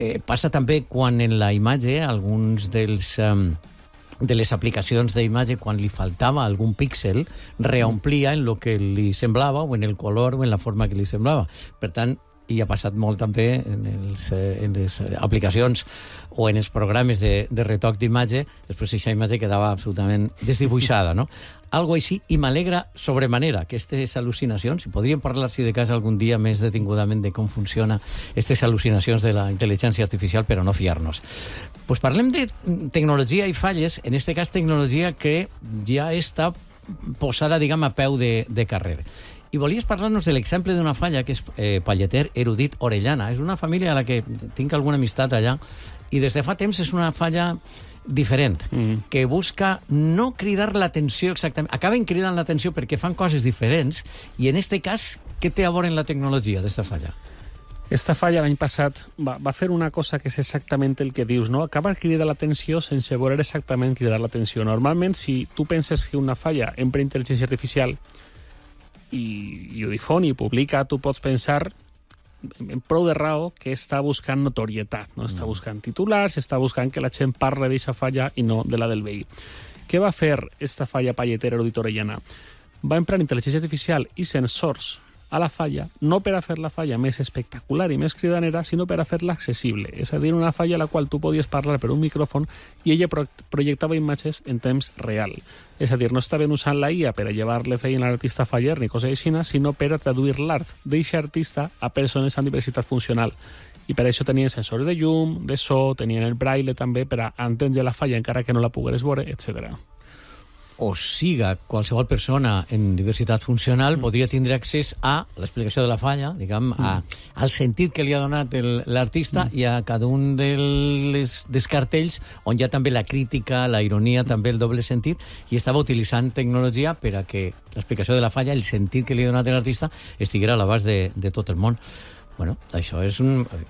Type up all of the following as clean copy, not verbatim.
Passa també quan en la imatge alguns de les aplicacions d'imatge, quan li faltava algun píxel, reomplia en el que li semblava, o en el color, o en la forma que li semblava. Per tant, i ha passat molt també en les aplicacions o en els programes de retoc d'imatge, després aquesta imatge quedava absolutament desdibuixada, no? Algo així, i m'alegra sobremanera que aquestes al·lucinacions, i podríem parlar, si de cas, algun dia més detingudament de com funciona aquestes al·lucinacions de la intel·ligència artificial, però no fiar-nos. Pues parlem de tecnologia i falles, en este cas tecnologia que ja està posada, diguem, a peu de carrer. I volies parlar-nos de l'exemple d'una falla que és Palleter Erudit Orellana. És una família a la que tinc alguna amistat allà i des de fa temps és una falla diferent, que busca no cridar l'atenció exactament. Acaben cridant l'atenció perquè fan coses diferents i en este cas, què té a veure en la tecnologia d'esta falla? Esta falla l'any passat va fer una cosa que és exactament el que dius, no? Acaba cridar l'atenció sense voler exactament cridar l'atenció. Normalment, si tu penses que una falla empra intel·ligència artificial i ho difon i publica, tu pots pensar en prou de raó que està buscant notorietat, no? Està buscant titulars, està buscant que la gent parli d'aquesta falla i no de la del veí. Què va fer esta falla Palleter Erudit Orellana? Va emprar intel·ligència artificial i sensors a la falla, no per a fer la falla més espectacular i més cridanera, sinó per a fer-la accessible. És a dir, una falla a la qual tu podies parlar per un micròfon i ella projectava imatges en temps real. És a dir, no estaven usant la IA per a llevar-le feina a l'artista faller ni cosa així, sinó per a traduir l'art d'eixe artista a persones amb diversitat funcional. I per això tenien sensors de llum, de so, tenien el braille també per a entendre la falla encara que no la pogueres veure, etc. O siga, qualsevol persona en diversitat funcional podria tindre accés a l'explicació de la falla, diguem, al sentit que li ha donat l'artista i a cada un dels cartells on hi ha també la crítica, la ironia, també el doble sentit, i estava utilitzant tecnologia per a que l'explicació de la falla, el sentit que li ha donat l'artista, estiguera a l'abast de tot el món. Bueno, això és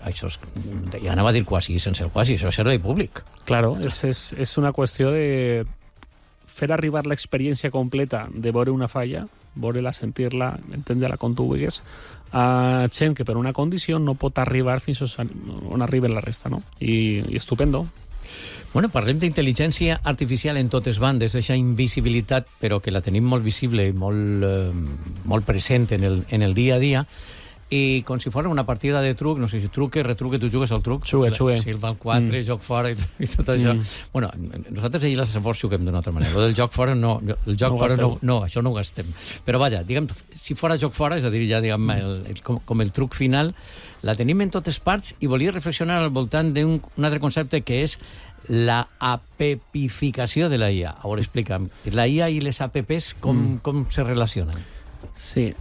ja anava a dir quasi, sense el quasi, això és servei públic. Claro, és una qüestió de fer arribar l'experiència completa de veure una falla, veure-la, sentir-la, entendre-la com tu vulguis, a gent que per una condició no pot arribar fins on arriben la resta, no? I estupendo. Bueno, parlem d'intel·ligència artificial en totes bandes, aquesta invisibilitat, però que la tenim molt visible i molt present en el dia a dia, i com si fos una partida de truc, no sé si truque, retruque, tu jugues al truc? Xugue. Si el val 4, joc fora i tot això. Bueno, nosaltres allà a les esports juguem d'una altra manera. El del joc fora no, això no ho gastem. Però vaja, diguem, si fora joc fora, és a dir, ja diguem, com el truc final, la tenim en totes parts i volia reflexionar al voltant d'un altre concepte que és la appificació de la IA. A veure, explica'm, la IA i les apps com se relacionen? Sí,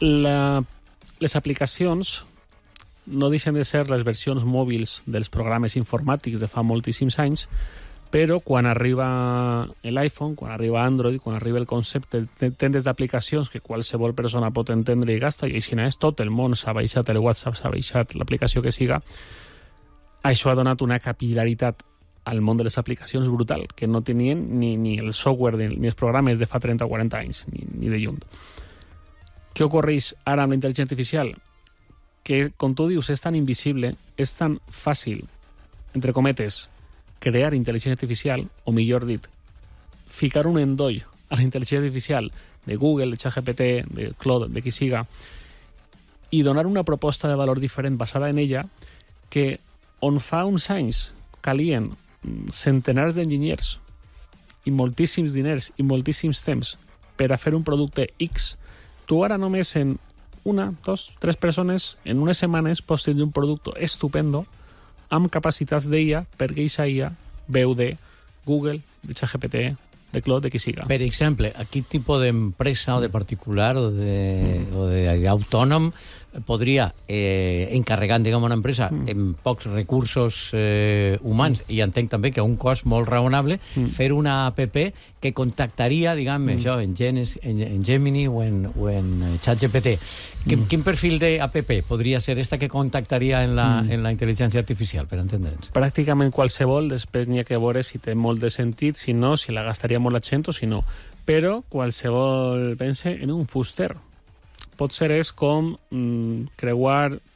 les aplicacions no deixen de ser les versions mòbils dels programes informàtics de fa moltíssims anys, però quan arriba l'iPhone, quan arriba Android, quan arriba el concepte de tendes d'aplicacions que qualsevol persona pot entendre i gasta, i així és tot el món, s'ha baixat el WhatsApp, s'ha baixat l'aplicació que siga, això ha donat una capil·laritat al món de les aplicacions brutal, que no tenien ni el software ni els programes de fa 30 o 40 anys, ni de lluny. Què ocorreix ara amb la intel·ligència artificial? Que, com tu dius, és tan invisible, és tan fàcil, entre cometes, crear intel·ligència artificial, o millor dit, ficar un endoll a la intel·ligència artificial de Google, de ChatGPT, de Claude, de qui siga, i donar una proposta de valor diferent basada en ella, que on fa uns anys calien centenars d'enginyers i moltíssims diners i moltíssims temps per a fer un producte X, tu ara només en 1, 2, 3 persones, en unes setmanes pots tenir un producte estupendo amb capacitats d'IA perquè aquesta IA veu de Google, de ChatGPT, de Claude, de qui siga. Per exemple, a quin tipus d'empresa o de particular o d'autònom podria, encarregant, diguem, una empresa amb pocs recursos humans, i entenc també que a un cost molt raonable, fer una app que contactaria, diguem, això, en Gemini o en ChatGPT. Quin perfil d'app podria ser esta que contactaria en la intel·ligència artificial, per entendre'ns? Pràcticament qualsevol, després n'hi ha que veure si té molt de sentit, si no, si la gastaria molt la gent o si no. Però qualsevol pense en un fuster. Potser és com creuar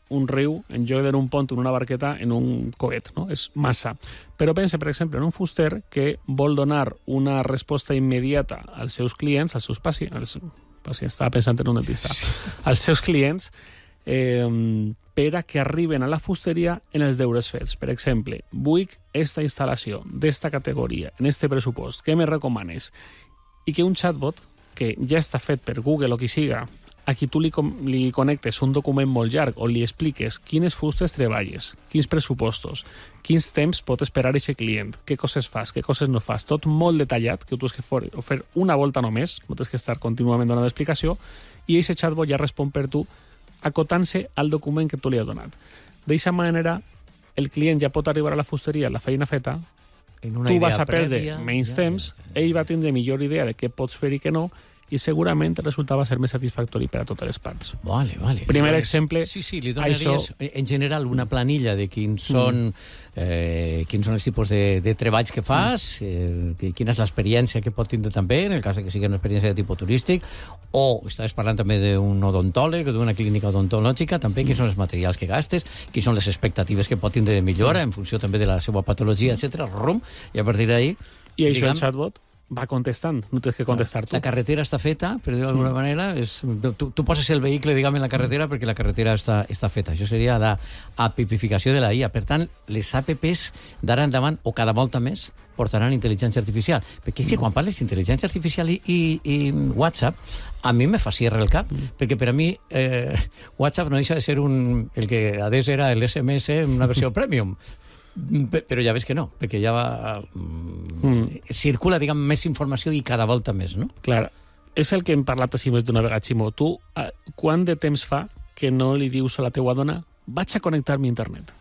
un riu en lloc d'un pont, en una barqueta, en un coet, no? És massa. Però pensa, per exemple, en un fuster que vol donar una resposta immediata als seus clients, als seus pacients, estava pensant en un dentista, als seus clients, per a que arriben a la fusteria en els deures fets. Per exemple, vull esta instal·lació d'esta categoria, en este pressupost, què me recomanes? I que un chatbot, que ja està fet per Google o qui siga, a qui tu li connectes un document molt llarg on li expliques quines fustes treballes, quins pressupostos, quins temps pot esperar aquest client, què coses fas, què coses no fas, tot molt detallat, que tu has que fer una volta només, no tens que estar contínuament donant explicació, i aquest chatbot ja respon per tu acotant-se al document que tu li has donat. D'aquesta manera, el client ja pot arribar a la fusteria, la feina feta, tu vas a perdre menys temps, ell va tindre millor idea de què pots fer i què no, i segurament el resultat va ser més satisfactori per a totes les parts. Vale. Primer exemple... Sí, li donaries, en general, una planilla de quins són els tipus de treballs que fas, quina és l'experiència que pot tindre també, en el cas que sigui una experiència de tipus turístic, o estaves parlant també d'un odontòleg o d'una clínica odontològica, també quins són els materials que gastes, quins són les expectatives que pot tindre de millora en funció també de la seva patologia, etc. I a partir d'ahí... I això el chatbot va contestant, no tens que contestar tu. La carretera està feta, per dir-ho d'alguna manera, tu poses el vehicle, diguem, en la carretera perquè la carretera està feta. Això seria la apificació de la IA. Per tant, les apps d'ara endavant, o cada volta més, portaran intel·ligència artificial. Perquè és que quan parles d'intel·ligència artificial i WhatsApp, a mi me fa cierre el cap, perquè per a mi WhatsApp no deixa de ser el que adés era el SMS en una versió premium. Però ja ves que no, perquè ja circula, diguem, més informació i cada volta més, no? Clar, és el que hem parlat així més d'una vegada, Ximo. Tu, quant de temps fa que no li dius a la teua dona vaig a connectar-me a internet?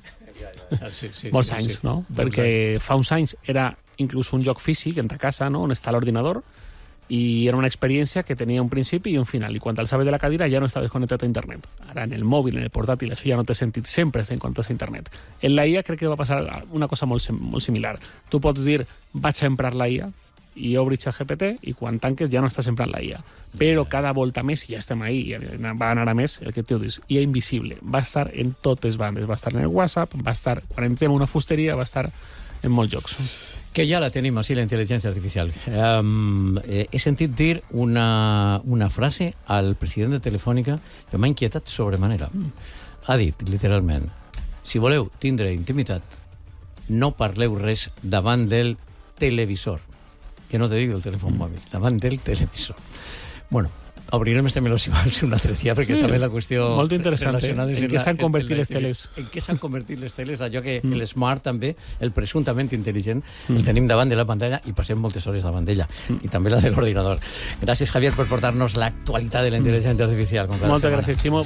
Molts anys, no? Perquè fa uns anys era inclús un lloc físic en ta casa, no?, on està l'ordinador, i era una experiència que tenia un principi i un final, i quan t'alçaves de la cadira ja no estaves connectat a internet. Ara en el mòbil, en el portàtil, això ja no té sentit, sempre estem connectats a internet. En la IA crec que va passar una cosa molt similar. Tu pots dir, vaig a emprar la IA, i obris ChatGPT, i quan tanques ja no estàs emprant la IA. Però cada volta més, ja estem ahí, va anar a més, el que tu dius, IA invisible, va estar en totes bandes, va estar en el WhatsApp, va estar, quan entrem a una fusteria, va estar en molts llocs. Que ja la tenim així, la intel·ligència artificial. He sentit dir una frase al president de Telefònica que m'ha inquietat sobremanera. Ha dit, literalment, si voleu tindre intimitat, no parleu res davant del televisor. Que no te dic del telèfon mòbil, davant del televisor. Bueno, obrirem este meló si vols un altre dia, perquè també la qüestió... Molt interessant, en què s'han convertit les teles. En què s'han convertit les teles, allò que l'smart també, el presumptament intel·ligent, el tenim davant de la pantalla i passem moltes hores davant d'ella, i també la de l'ordinador. Gràcies, Javier, per portar-nos l'actualitat de la intel·ligència artificial. Moltes gràcies, Ximo.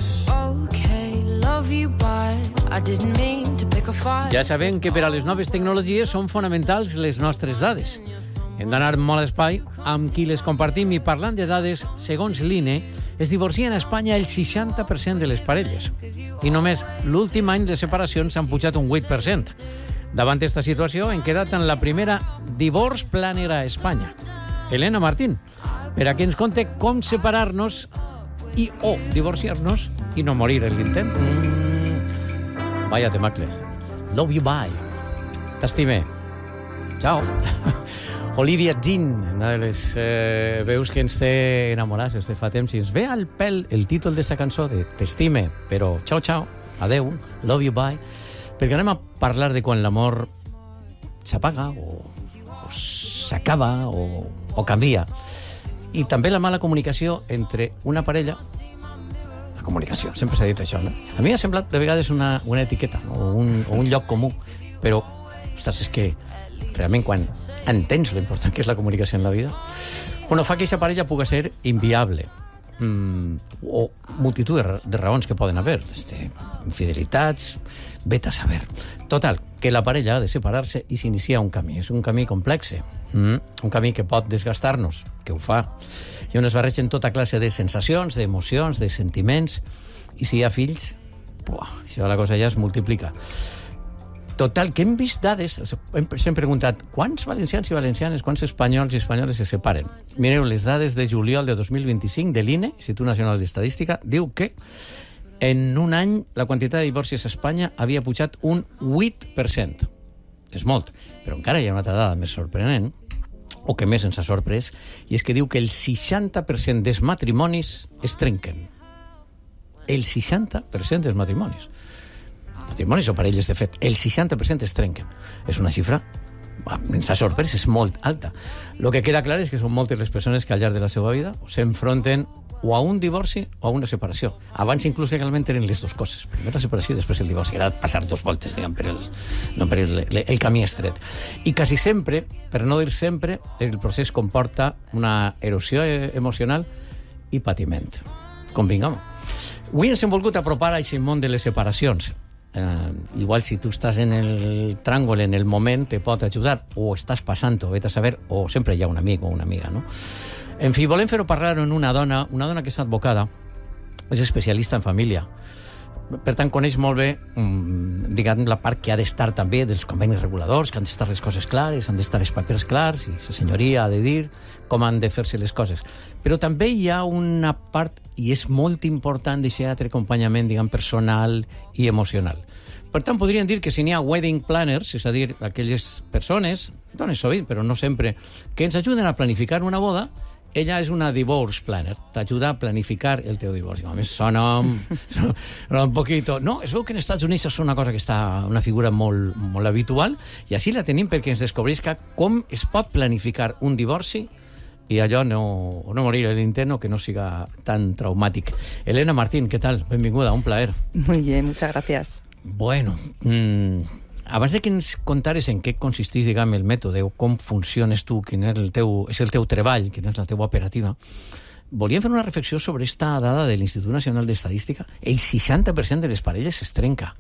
Ja sabem que per a les noves tecnologies són fonamentals les nostres dades. Hem d'anar molt a espai amb qui les compartim, i parlant de dades, segons l'INE, es divorcien a Espanya el 60% de les parelles. I només l'últim any de separacions s'han pujat un 8%. Davant d'esta situació hem quedat en la primera Divorce Planner a Espanya. Elena Martín, per a qui ens conte com separar-nos o divorciar-nos i no morir en l'intent. Vaya temacle. Love you, bye. T'estime. Ciao. Olivia Dean, una de les veus que ens té enamorats des de fa temps, i ens ve al pèl el títol d'esta cançó de T'estime, però ciao, adeu, love you, bye, perquè anem a parlar de quan l'amor s'apaga o s'acaba o canvia, i també la mala comunicació entre una parella. La comunicació, sempre s'ha dit això, no? A mi m'ha semblat de vegades una etiqueta, no? o un lloc comú, però, ostres, és que realment quan entens l'important que és la comunicació en la vida, fa que aquesta parella pugui ser inviable, o multitud de raons que poden haver, infidelitats, vete a saber. Total, que la parella ha de separar-se i s'inicia un camí. És un camí complex, un camí que pot desgastar-nos, que ho fa, i on es barregen tota classe de sensacions, d'emocions, de sentiments, i si hi ha fills, això la cosa ja es multiplica. Total, que hem vist dades, s'hem preguntat quants valencians i valencianes, quants espanyols i espanyoles se separen. Mireu, les dades de juliol de 2025 de l'INE, Institut Nacional d'Estadística, diu que En un any, la quantitat de divorcis a Espanya havia pujat un 8%. És molt, però encara hi ha una altra dada més sorprenent, o que més ens ha sorprès, i és que diu que el 60% dels matrimonis es trenquen. El 60% dels matrimonis o parelles, de fet, el 60% es trenquen. És una xifra, ens ha sorprès, és molt alta. El que queda clar és que són moltes les persones que al llarg de la seva vida s'enfronten o a un divorci o a una separació. Abans inclús legalment eren les dues coses. Primer la separació i després el divorci. Era passar dos voltes, diguem, per el camí estret. I quasi sempre, per no dir sempre, el procés comporta una erosió emocional i patiment. Convinguem. Avui ens hem volgut apropar a aquest món de les separacions. Igual si tu estàs en el tràngol en el moment te pot ajudar, o estàs passant-ho, vet a saber, o sempre hi ha un amic o una amiga, no? En fi, volem fer-ho parlar amb una dona que és advocada, és especialista en família. Per tant, coneix molt bé, diguem, la part que ha d'estar també dels convenis reguladors, que han d'estar les coses clares, han d'estar els papers clars, i la senyoria ha de dir com han de fer-se les coses. Però també hi ha una part, i és molt important, d'aquest altre acompanyament, diguem, personal i emocional. Per tant, podríem dir que si n'hi ha wedding planners, és a dir, aquelles persones, dones sovint, però no sempre, que ens ajuden a planificar una boda, ella és una divorce planner, t'ajuda a planificar el teu divorci. A més, sona un poquito... No, es veu que en Estats Units és una cosa que està, una figura molt, molt habitual, i així la tenim perquè ens descobrisca com es pot planificar un divorci i allò no morir a l'intent o que no siga tan traumàtic. Elena Martín, ¿qué tal? Benvinguda, un plaer. Muy bien, muchas gracias. Bueno, abans de que ens contares en què consisteix, diguem, el mètode, o com funciones tu, quin és el teu treball, quina és la teva operativa, volíem fer una reflexió sobre esta dada de l'Institut Nacional d'Estadística. El 60% de les parelles es trenca.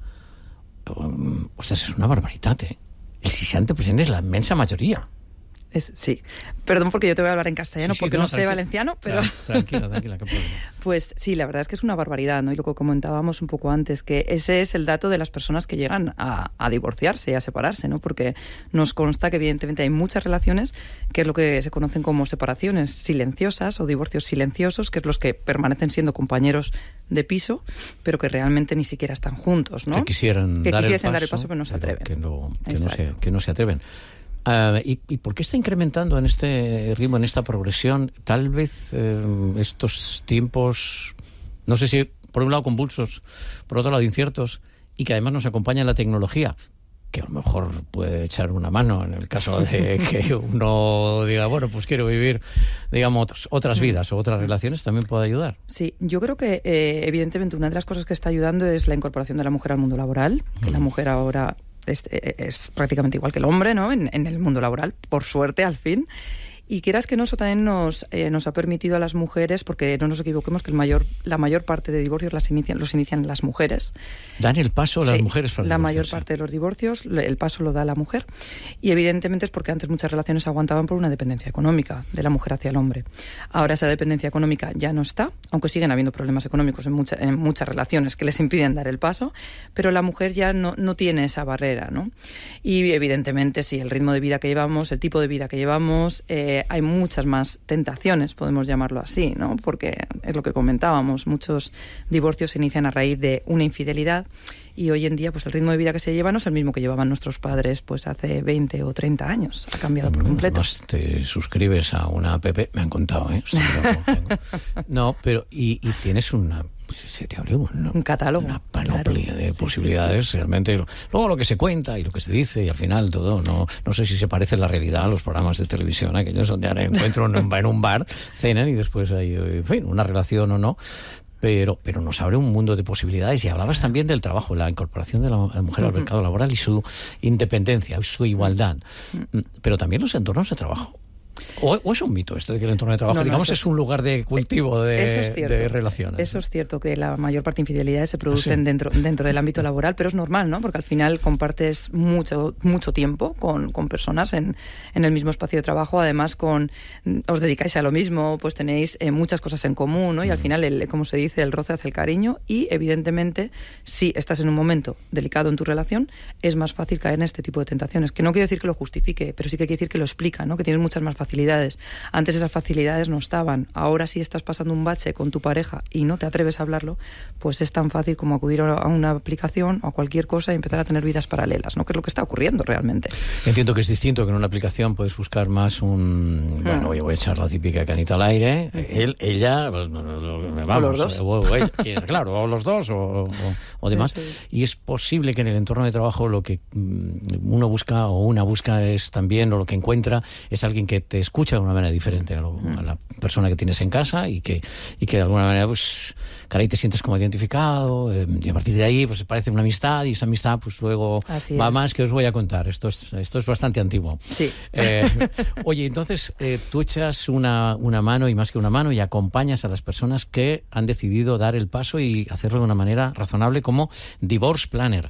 Ostres, és una barbaritat, eh? El 60% és la immensa majoria. Sí, perdón porque yo te voy a hablar en castellano, porque no sé valenciano, pero... Tranquila, qué problema. Pues sí, la verdad es que es una barbaridad, ¿no? Y lo que comentábamos un poco antes, que ese es el dato de las personas que llegan a divorciarse y a separarse, ¿no? Porque nos consta que evidentemente hay muchas relaciones que es lo que se conocen como separaciones silenciosas o divorcios silenciosos, que es los que permanecen siendo compañeros de piso, pero que realmente ni siquiera están juntos, ¿no? Que quisiesen dar el paso, pero no se atreven. Que no se atreven. ¿Y por qué está incrementando en este ritmo, en esta progresión? Tal vez estos tiempos, no sé si por un lado convulsos, por otro lado inciertos, y que además nos acompaña la tecnología, que a lo mejor puede echar una mano en el caso de que uno diga, bueno, pues quiero vivir, digamos, otras vidas o otras relaciones, también puede ayudar. Sí, yo creo que evidentemente una de las cosas que está ayudando es la incorporación de la mujer al mundo laboral, que la mujer ahora es prácticamente igual que el hombre, ¿no? En el mundo laboral, por suerte, al fin. Y quieras que no, eso también nos ha permitido a las mujeres, porque no nos equivoquemos, que la mayor parte de divorcios los inician las mujeres. ¿Dan el paso las mujeres para la mayor parte de los divorcios, el paso lo da la mujer. Y evidentemente es porque antes muchas relaciones aguantaban por una dependencia económica de la mujer hacia el hombre. Ahora esa dependencia económica ya no está, aunque siguen habiendo problemas económicos en muchas relaciones que les impiden dar el paso, pero la mujer ya no tiene esa barrera, ¿no? Y evidentemente sí, el ritmo de vida que llevamos, el tipo de vida que llevamos... hay muchas más tentaciones, podemos llamarlo así, ¿no? Porque es lo que comentábamos, muchos divorcios se inician a raíz de una infidelidad y hoy en día pues el ritmo de vida que se lleva no es el mismo que llevaban nuestros padres pues hace 20 o 30 años, ha cambiado por completo. Además, te suscribes a una app, me han contado, ¿eh? No, pero y tienes una... Se te abre un catálogo, una panoplia, claro, de posibilidades, sí. Realmente. Luego lo que se cuenta y lo que se dice y al final todo, no sé si se parece la realidad a los programas de televisión, aquellos donde ahora encuentro en un bar, cenan y después hay, en fin, una relación o no. Pero nos abre un mundo de posibilidades. Y hablabas también del trabajo, la incorporación de la mujer al mercado laboral y su independencia, su igualdad. Pero también los entornos de trabajo. ¿O es un mito esto de que el entorno de trabajo, digamos, es un lugar de cultivo de relaciones? Eso es cierto, que la mayor parte de infidelidades se producen dentro del ámbito laboral, pero es normal, ¿no? Porque al final compartes mucho tiempo con personas en el mismo espacio de trabajo, además os dedicáis a lo mismo, pues tenéis muchas cosas en común, ¿no? Y al final, como se dice, el roce hace el cariño y, evidentemente, si estás en un momento delicado en tu relación, es más fácil caer en este tipo de tentaciones. Que no quiero decir que lo justifique, pero sí que quiere decir que lo explica, ¿no? Que tienes muchas más facilidades facilidades. Antes esas facilidades no estaban. Ahora si estás pasando un bache con tu pareja y no te atreves a hablarlo, pues es tan fácil como acudir a una aplicación o a cualquier cosa y empezar a tener vidas paralelas, ¿no? Que es lo que está ocurriendo realmente. Entiendo que es distinto, que en una aplicación puedes buscar más bueno, voy a echar la típica canita al aire, ella, vamos, los dos. Claro, o los dos o demás. Y es posible que en el entorno de trabajo lo que uno busca o una busca es también, o lo que encuentra es alguien que te escucha de una manera diferente a la persona que tienes en casa y que de alguna manera, pues, caray, te sientes como identificado, y a partir de ahí pues parece una amistad, y esa amistad pues luego va más, que os voy a contar. Esto es bastante antiguo. Sí. Oye, entonces tú echas una mano, y más que una mano, y acompañas a las personas que han decidido dar el paso y hacerlo de una manera razonable como Divorce Planner.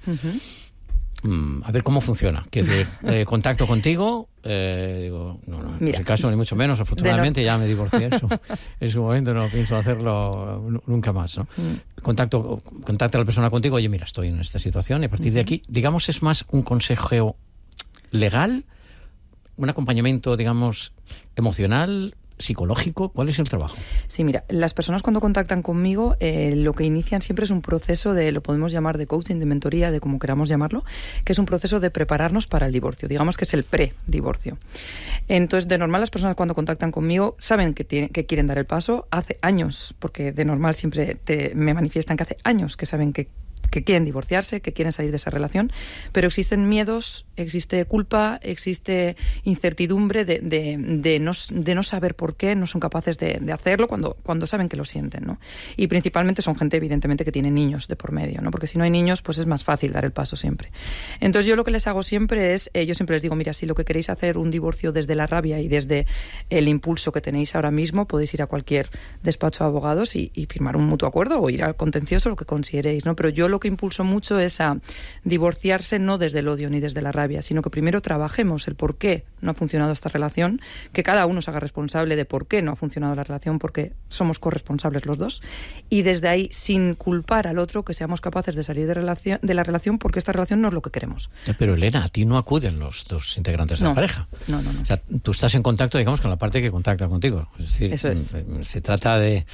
A ver cómo funciona. Quiero decir, contacto contigo, digo, no, en ese caso ni mucho menos, afortunadamente ya me divorcié en su momento, no pienso hacerlo nunca más, ¿no? Contacta a la persona contigo, oye, mira, estoy en esta situación, y a partir de aquí, digamos, es más un consejo legal, un acompañamiento, digamos, emocional, psicológico. ¿Cuál es el trabajo? Sí, mira, las personas cuando contactan conmigo lo que inician siempre es un proceso lo podemos llamar de coaching, de mentoría, de como queramos llamarlo, que es un proceso de prepararnos para el divorcio, digamos que es el pre-divorcio. Entonces, de normal, las personas cuando contactan conmigo saben que quieren dar el paso hace años, porque de normal siempre me manifiestan que hace años que saben que quieren divorciarse, que quieren salir de esa relación, pero existen miedos, existe culpa, existe incertidumbre de no saber por qué no son capaces de hacerlo cuando saben que lo sienten, ¿no? Y principalmente son gente, evidentemente, que tiene niños de por medio, ¿no? Porque si no hay niños, pues es más fácil dar el paso siempre. Entonces yo lo que les hago siempre es, yo siempre les digo, mira, si lo que queréis hacer un divorcio desde la rabia y desde el impulso que tenéis ahora mismo, podéis ir a cualquier despacho de abogados y firmar un mutuo acuerdo, o ir al contencioso, lo que consideréis, ¿no? Pero yo lo que impulso mucho es a divorciarse no desde el odio ni desde la rabia, sino que primero trabajemos el por qué no ha funcionado esta relación, que cada uno se haga responsable de por qué no ha funcionado la relación, porque somos corresponsables los dos, y desde ahí, sin culpar al otro, que seamos capaces de salir de la relación, porque esta relación no es lo que queremos. Pero Elena, a ti no acuden los dos integrantes de la pareja. No. O sea, tú estás en contacto, digamos, con la parte que contacta contigo. Es decir, eso es. Se trata de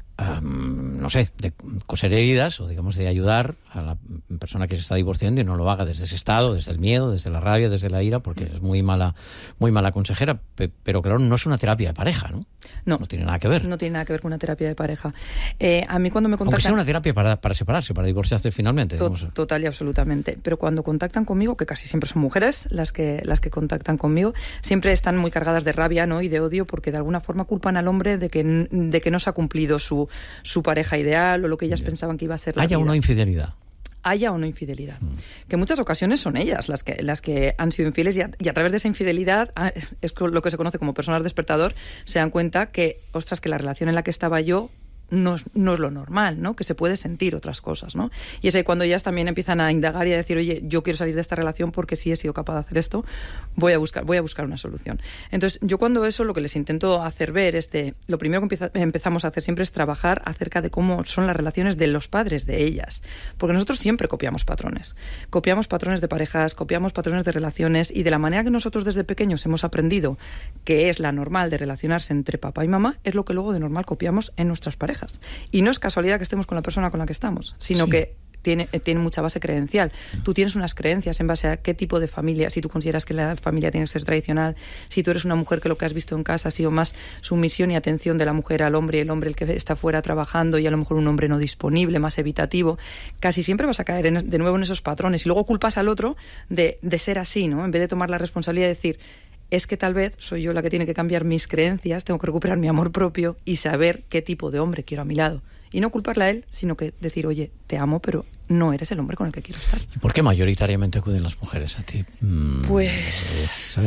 no sé, de coser heridas, o digamos de ayudar a la persona que se está divorciando, y no lo haga desde ese estado, desde el miedo, desde la rabia, desde la ira, porque es muy mala consejera, pero claro, no es una terapia de pareja, ¿no? No tiene nada que ver. No tiene nada que ver con una terapia de pareja. A mí cuando me contactan... Aunque sea una terapia para separarse, para divorciarse finalmente. Total y absolutamente. Pero cuando contactan conmigo, que casi siempre son mujeres las que contactan conmigo, siempre están muy cargadas de rabia, ¿no? Y de odio, porque de alguna forma culpan al hombre de que no se ha cumplido su pareja ideal, o lo que ellas pensaban que iba a ser la vida. Haya una infidelidad. Haya o no infidelidad. Que en muchas ocasiones son ellas las que han sido infieles, y a través de esa infidelidad, es lo que se conoce como personas despertador, se dan cuenta que, ostras, que la relación en la que estaba yo no es lo normal, ¿no? Que se puede sentir otras cosas, ¿no? Y es ahí cuando ellas también empiezan a indagar y a decir, oye, yo quiero salir de esta relación porque sí he sido capaz de hacer esto, voy a buscar una solución. Entonces, yo cuando eso, lo que les intento hacer ver es lo primero que empezamos a hacer siempre es trabajar acerca de cómo son las relaciones de los padres de ellas. Porque nosotros siempre copiamos patrones de parejas, copiamos patrones de relaciones, y de la manera que nosotros desde pequeños hemos aprendido que es la normal de relacionarse entre papá y mamá, es lo que luego de normal copiamos en nuestras parejas. Y no es casualidad que estemos con la persona con la que estamos, sino que tiene mucha base creencial. Tú tienes unas creencias en base a qué tipo de familia, si tú consideras que la familia tiene que ser tradicional, si tú eres una mujer que lo que has visto en casa ha sido más sumisión y atención de la mujer al hombre, y el hombre el que está fuera trabajando, y a lo mejor un hombre no disponible, más evitativo, casi siempre vas a caer de nuevo en esos patrones, y luego culpas al otro de ser así, ¿no? En vez de tomar la responsabilidad de decir, es que tal vez soy yo la que tiene que cambiar mis creencias, tengo que recuperar mi amor propio y saber qué tipo de hombre quiero a mi lado. Y no culparla a él, sino que decir, oye, te amo, pero no eres el hombre con el que quiero estar. ¿Y por qué mayoritariamente acuden las mujeres a ti? Pues...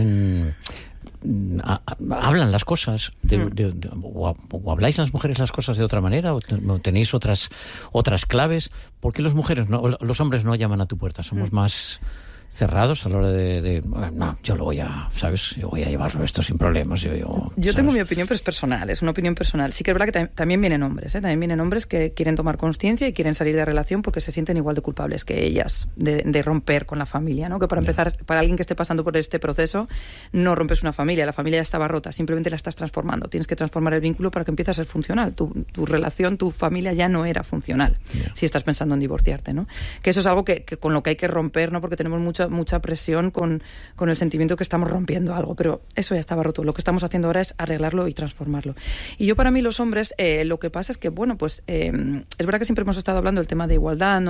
¿Hablan las cosas o habláis las mujeres las cosas de otra manera, o tenéis otras claves? ¿Por qué los hombres no llaman a tu puerta? Somos más cerrados a la hora de no, yo lo voy a, ¿sabes? Yo voy a llevarlo esto sin problemas. Yo tengo mi opinión, pero es personal, es una opinión personal. Sí que es verdad que también vienen hombres, también vienen hombres que quieren tomar consciencia y quieren salir de relación porque se sienten igual de culpables que ellas de romper con la familia, ¿no? Que para empezar, para alguien que esté pasando por este proceso, no rompes una familia, la familia ya estaba rota, simplemente la estás transformando. Tienes que transformar el vínculo para que empiece a ser funcional. Tu relación, tu familia ya no era funcional, si estás pensando en divorciarte, ¿no? Que eso es algo que con lo que hay que romper, ¿no? Porque tenemos mucha presión con el sentimiento que estamos rompiendo algo, pero eso ya estaba roto. Lo que estamos haciendo ahora es arreglarlo y transformarlo. Y yo, para mí, los hombres, lo que pasa es que, bueno, pues es verdad que siempre hemos estado hablando del tema de igualdad, ¿no?